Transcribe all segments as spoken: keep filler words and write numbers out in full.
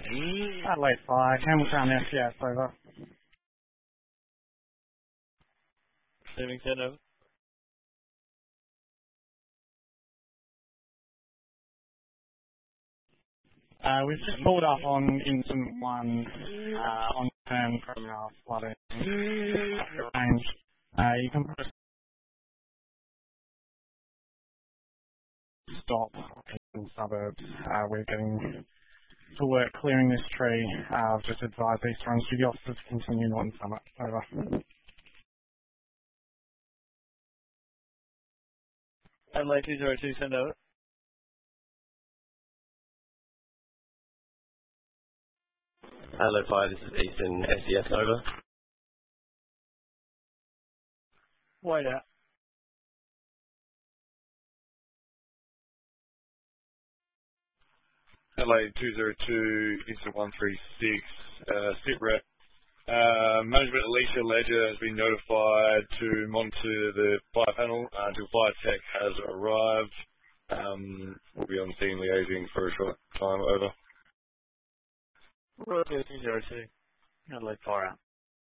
Adelaide Fire, Campbelltown S C S, over. Receiving ten over. Uh, we've just pulled up on incident one uh, on term from our flooding range. Uh, you can press stop in suburbs. Uh, we're getting to work clearing this tree. Uh, I've just advised these runs to the officers to continue Norton Summit. Over. Adelaide two zero two, send over. Adelaide Fire, this is Eastern S C S, over. Wait out. Adelaide two zero two, Eastern one three six, uh, sit rep. Uh, management Alicia Ledger has been notified to monitor the fire panel uh, until fire tech has arrived. Um, we'll be on scene liaising for a short time, over. Roger two zero two. Adelaide Fire out.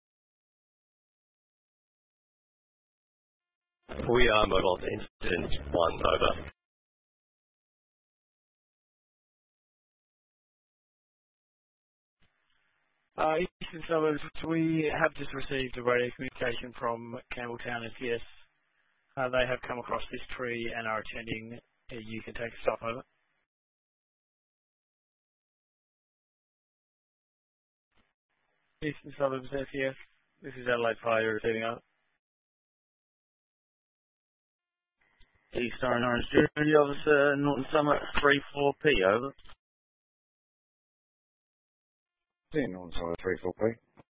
We are mobile to incident one, over. Uh, Eastern Suburbs, we have just received a radio communication from Campbelltown S C S. Uh, they have come across this tree and are attending. Uh, you can take a stop, over. Eastern Suburbs S C S, this is Adelaide Fire receiving over. Eastern Orange Duty Officer, Norton Summit three four P, over. Norton Summit three four P.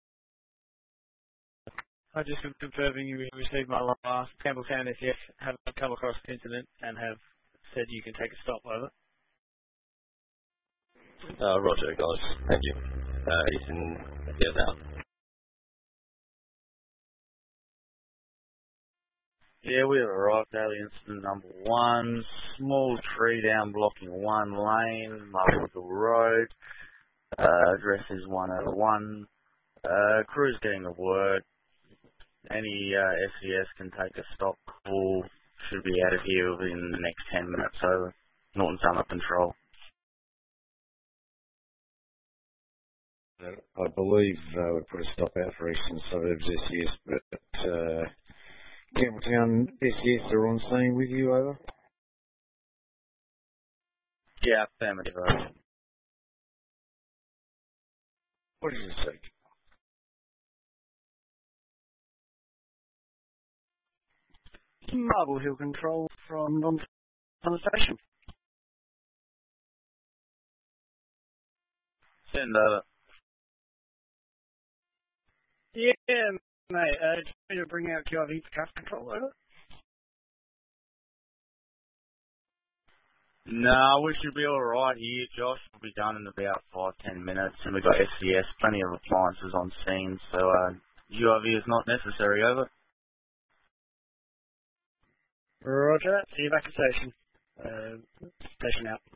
I just confirming you received my last Campbelltown S C S, have come across the incident and have said you can take a stop, over. Uh, Roger, guys. Thank you. Uh, Eastern S C S out. Yeah, we have arrived at incident number one. Small tree down blocking one lane, Marlborough Road. Uh, address is one oh one. Uh, crew's getting the word. Any uh, S C S can take a stop call. Should be out of here within the next ten minutes, over. Norton Summit Control. I believe uh, we put a stop out for Eastern Suburbs S C S, but uh, Campbelltown S C S are on scene with you, over? Yeah, affirmative, over. What does it say? Marble Hill Control from Norton Summit Station. Send over. Yeah, mate. Uh, do you need to bring out Q I V for traffic control, over? No, we should be alright here, Josh. We'll be done in about five, ten minutes, and we've got S C S, plenty of appliances on scene, so uh, U I V is not necessary, over. Roger that. See you back at station. Uh, station out.